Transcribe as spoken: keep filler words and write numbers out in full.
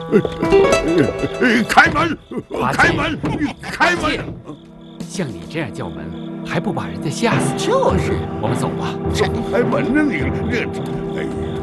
开门！开门！开门！ 像你这样叫门，还不把人家吓死？ 就是， 我们走吧。 怎么开门呢？你这，哎呀！